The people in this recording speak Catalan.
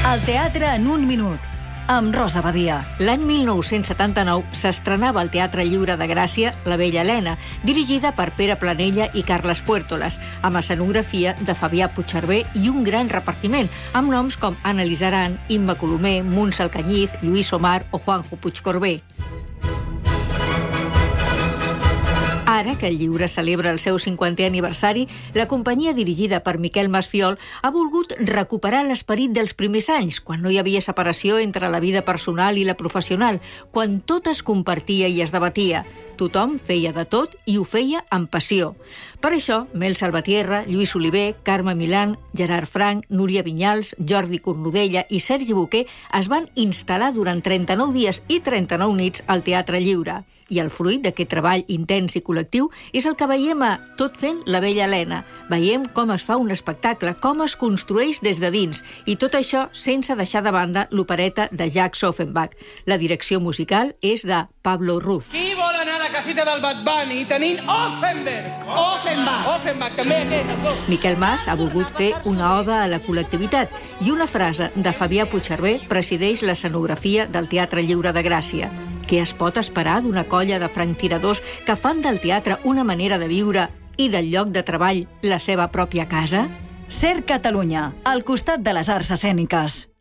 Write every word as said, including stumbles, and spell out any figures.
El teatre en un minut, amb Rosa Badia. L'any mil nou-cents setanta-nou s'estrenava al Teatre Lliure de Gràcia La Bella Helena, dirigida per Pere Planella i Carles Puertolas, amb escenografia de Fabià Puigcerver i un gran repartiment, amb noms com Anna Lizaran, Imma Colomer, Muntz Alcañiz, Lluís Omar o Juanjo Puigcorbé. Ara que el Lliure celebra el seu cinquantè aniversari, la companyia dirigida per Miquel Masfiol ha volgut recuperar l'esperit dels primers anys, quan no hi havia separació entre la vida personal i la professional, quan tot es compartia i es debatia. Tothom feia de tot i ho feia amb passió. Per això, Mel Salvatierra, Lluís Oliver, Carme Milán, Gerard Frank, Núria Vinyals, Jordi Cornudella i Sergi Boquer es van instal·lar durant trenta-nou dies i trenta-nou nits al Teatre Lliure. I el fruit d'aquest treball intens i col·lectiu és el que veiem a Tot fent la Bella Helena. Veiem com es fa un espectacle, com es construeix des de dins, i tot això sense deixar de banda l'opereta de Jacques Offenbach. La direcció musical és de Pablo Ruz. Qui vol anar a la casita del Bad Bunny tenint Offenbach? Offenbach, Offenbach, també aquest. Miquel Mas ha volgut fer una oda a la col·lectivitat i una frase de Fabià Puigcerver presideix l'escenografia del Teatre Lliure de Gràcia. Què es pot esperar d'una colla de franctiradors que fan del teatre una manera de viure i del lloc de treball la seva pròpia casa? Ser Catalunya, al costat de les arts escèniques.